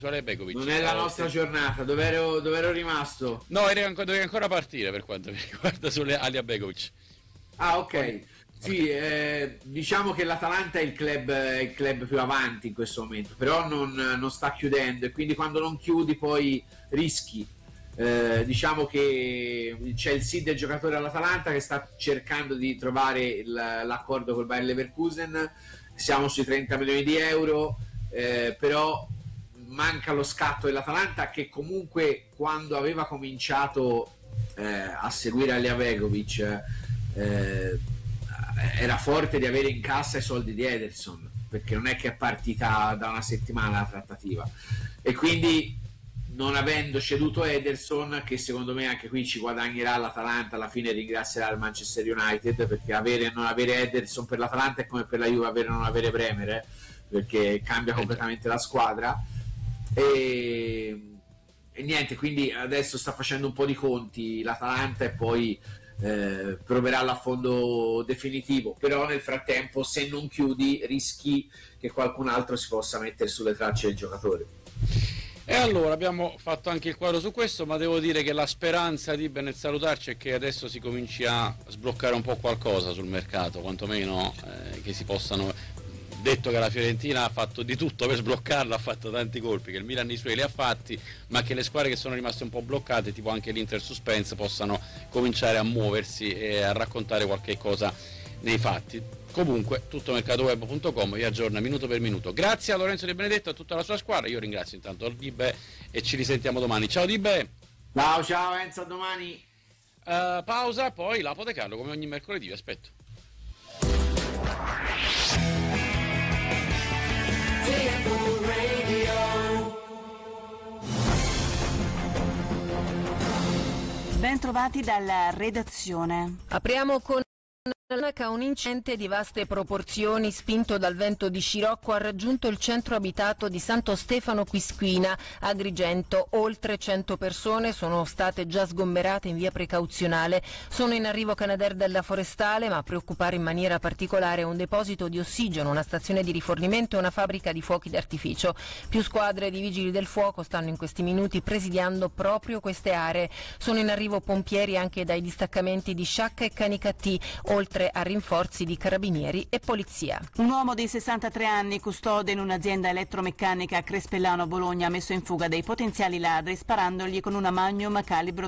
Ali Begovic. Non è la nostra giornata, dove ero rimasto? No, dovevi ancora partire per quanto mi riguarda sulle Ali Begovic. Ah, ok. Sì, diciamo che l'Atalanta è il club più avanti in questo momento, però non sta chiudendo, e quindi quando non chiudi poi rischi. Diciamo che c'è il sì del giocatore all'Atalanta che sta cercando di trovare l'accordo col Bayer Leverkusen, siamo sui 30 milioni di euro, però manca lo scatto dell'Atalanta, che comunque quando aveva cominciato a seguire Alija Begovic era forte di avere in cassa i soldi di Ederson, perché non è che è partita da una settimana la trattativa, e quindi non avendo ceduto Ederson, che secondo me anche qui ci guadagnerà l'Atalanta, alla fine ringrazierà il Manchester United, perché avere e non avere Ederson per l'Atalanta è come per la Juve avere o non avere Bremer, perché cambia completamente la squadra. E niente, quindi adesso sta facendo un po' di conti l'Atalanta, e poi proverà l'affondo definitivo, però nel frattempo se non chiudi rischi che qualcun altro si possa mettere sulle tracce del giocatore. E allora abbiamo fatto anche il quadro su questo, ma devo dire che la speranza di nel salutarci è che adesso si cominci a sbloccare un po' qualcosa sul mercato, quantomeno che si possano, detto che la Fiorentina ha fatto di tutto per sbloccarla, ha fatto tanti colpi, che il Milan i suoi li ha fatti, ma che le squadre che sono rimaste un po' bloccate, tipo anche l'Inter Suspense, possano cominciare a muoversi e a raccontare qualche cosa nei fatti. Comunque tuttomercatoweb.com vi aggiorna minuto per minuto. Grazie a Lorenzo Di Benedetto e a tutta la sua squadra, io ringrazio intanto Dibe e ci risentiamo domani. Ciao Dibe! Ciao Enzo, a domani. Pausa, poi la Pote Carlo come ogni mercoledì, vi aspetto. Ben trovati dalla redazione. Apriamo con un incidente di vaste proporzioni spinto dal vento di scirocco ha raggiunto il centro abitato di Santo Stefano Quisquina, Agrigento. Oltre 100 persone sono state già sgomberate in via precauzionale. Sono in arrivo Canadair della Forestale, ma a preoccupare in maniera particolare un deposito di ossigeno, una stazione di rifornimento e una fabbrica di fuochi d'artificio. Più squadre di vigili del fuoco stanno in questi minuti presidiando proprio queste aree. Sono in arrivo pompieri anche dai distaccamenti di Sciacca e Canicattì, oltre a rinforzi di carabinieri e polizia. Un uomo di 63 anni, custode in un'azienda elettromeccanica a Crespellano, Bologna, ha messo in fuga dei potenziali ladri sparandogli con una Magnum calibro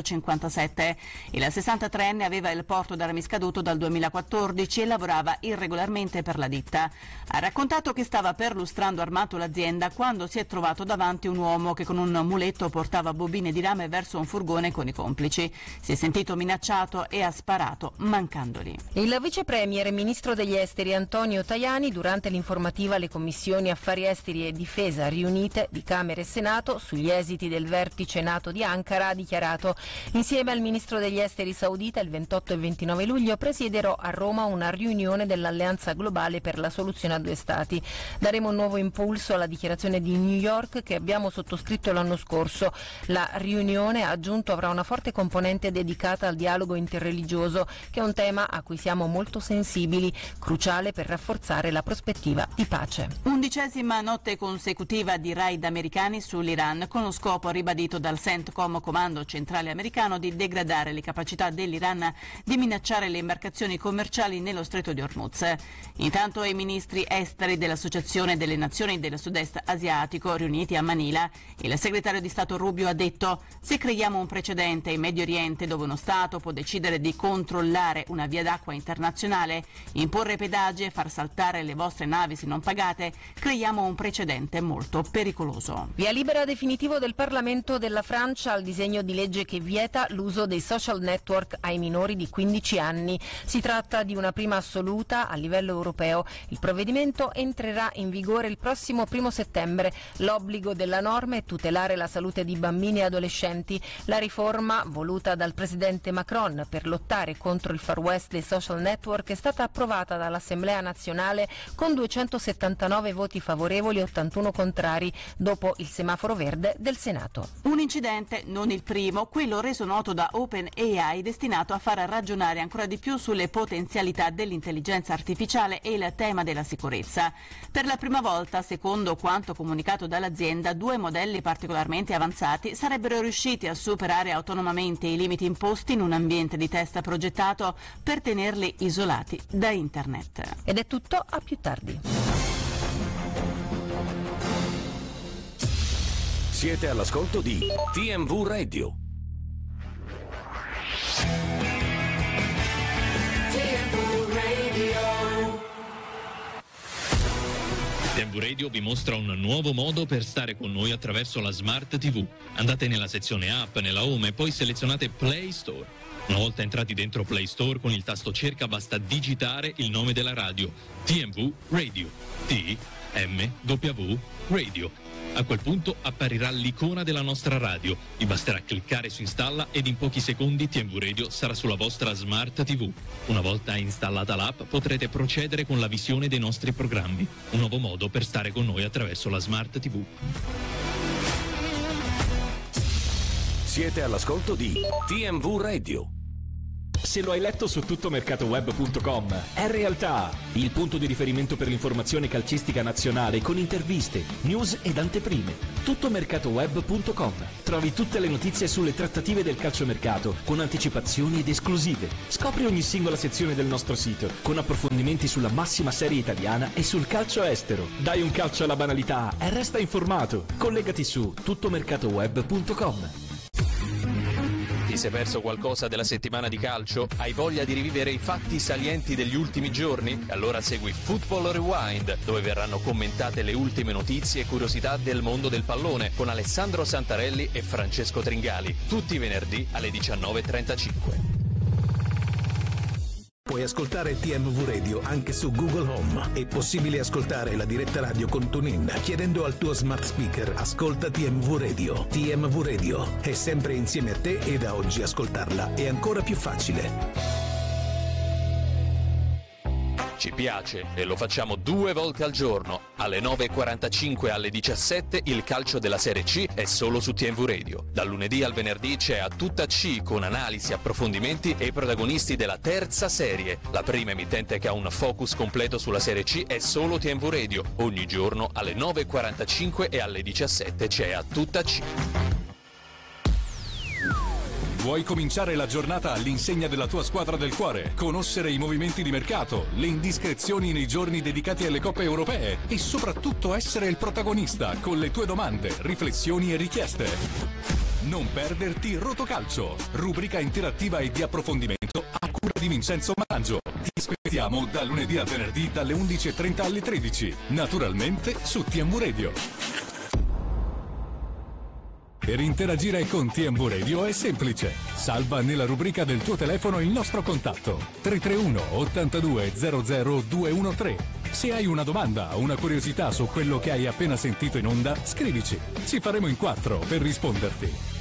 357. Il 63enne aveva il porto d'armi scaduto dal 2014 e lavorava irregolarmente per la ditta. Ha raccontato che stava perlustrando armato l'azienda quando si è trovato davanti un uomo che con un muletto portava bobine di rame verso un furgone con i complici. Si è sentito minacciato e ha sparato, mancandoli. Il vice premier e ministro degli esteri Antonio Tajani, durante l'informativa alle commissioni affari esteri e difesa riunite di Camera e Senato sugli esiti del vertice NATO di Ankara, ha dichiarato: insieme al ministro degli esteri saudita il 28 e 29 luglio presiederò a Roma una riunione dell'Alleanza Globale per la soluzione a due stati. Daremo un nuovo impulso alla dichiarazione di New York che abbiamo sottoscritto l'anno scorso. La riunione, ha aggiunto, avrà una forte componente dedicata al dialogo interreligioso, che è un tema a cui siamo molto sensibili, cruciale per rafforzare la prospettiva di pace. 11ª notte consecutiva di raid americani sull'Iran, con lo scopo ribadito dal CENTCOM, Comando Centrale Americano, di degradare le capacità dell'Iran di minacciare le imbarcazioni commerciali nello Stretto di Hormuz. Intanto i ministri esteri dell'Associazione delle Nazioni del Sud-Est Asiatico, riuniti a Manila, il segretario di Stato Rubio ha detto: se creiamo un precedente in Medio Oriente dove uno Stato può decidere di controllare una via d'acqua internazionale, imporre pedaggi e far saltare le vostre navi se non pagate, creiamo un precedente molto pericoloso. Via libera definitivo del Parlamento della Francia al disegno di legge che vieta l'uso dei social network ai minori di 15 anni. Si tratta di una prima assoluta a livello europeo. Il provvedimento entrerà in vigore il prossimo 1 settembre. L'obbligo della norma è tutelare la salute di bambini e adolescenti. La riforma, voluta dal presidente Macron per lottare contro il Far West dei social network è stata approvata dall'Assemblea nazionale con 279 voti favorevoli e 81 contrari, dopo il semaforo verde del Senato. Un incidente, non il primo, quello reso noto da OpenAI, destinato a far ragionare ancora di più sulle potenzialità dell'intelligenza artificiale e il tema della sicurezza. Per la prima volta, secondo quanto comunicato dall'azienda, 2 modelli particolarmente avanzati sarebbero riusciti a superare autonomamente i limiti imposti in un ambiente di test progettato per tenerli isolati da internet. Ed è tutto, a più tardi. Siete all'ascolto di TMV Radio. TMV Radio vi mostra un nuovo modo per stare con noi attraverso la Smart TV. Andate nella sezione App, nella Home e poi selezionate Play Store. Una volta entrati dentro Play Store, con il tasto cerca basta digitare il nome della radio: TMV Radio. TMW Radio. A quel punto apparirà l'icona della nostra radio. Vi basterà cliccare su Installa ed in pochi secondi TMV Radio sarà sulla vostra Smart TV. Una volta installata l'app potrete procedere con la visione dei nostri programmi. Un nuovo modo per stare con noi attraverso la Smart TV. Siete all'ascolto di TMV Radio. Se lo hai letto su tuttomercatoweb.com, è realtà! Il punto di riferimento per l'informazione calcistica nazionale con interviste, news ed anteprime. Tuttomercatoweb.com. Trovi tutte le notizie sulle trattative del calciomercato, con anticipazioni ed esclusive. Scopri ogni singola sezione del nostro sito, con approfondimenti sulla massima serie italiana e sul calcio estero. Dai un calcio alla banalità e resta informato. Collegati su tuttomercatoweb.com. Ti sei perso qualcosa della settimana di calcio? Hai voglia di rivivere i fatti salienti degli ultimi giorni? Allora segui Football Rewind, dove verranno commentate le ultime notizie e curiosità del mondo del pallone con Alessandro Santarelli e Francesco Tringali, tutti i venerdì alle 19:35. Puoi ascoltare TMV Radio anche su Google Home. È possibile ascoltare la diretta radio con TuneIn chiedendo al tuo smart speaker "Ascolta TMV Radio". TMV Radio è sempre insieme a te e da oggi ascoltarla è ancora più facile. Ci piace e lo facciamo 2 volte al giorno. Alle 9:45 e alle 17 il calcio della Serie C è solo su TMV Radio. Dal lunedì al venerdì c'è A Tutta C con analisi, approfondimenti e i protagonisti della terza serie. La prima emittente che ha un focus completo sulla Serie C è solo TMV Radio. Ogni giorno alle 9:45 e alle 17 c'è A Tutta C. Vuoi cominciare la giornata all'insegna della tua squadra del cuore? Conoscere i movimenti di mercato, le indiscrezioni nei giorni dedicati alle coppe europee e soprattutto essere il protagonista con le tue domande, riflessioni e richieste. Non perderti Rotocalcio, rubrica interattiva e di approfondimento a cura di Vincenzo Mangio. Ti aspettiamo da lunedì al venerdì dalle 11:30 alle 13, naturalmente su TMV Radio. Per interagire con TMV Radio è semplice. Salva nella rubrica del tuo telefono il nostro contatto 331 82 00 213. Se hai una domanda o una curiosità su quello che hai appena sentito in onda, scrivici. Ci faremo in 4 per risponderti.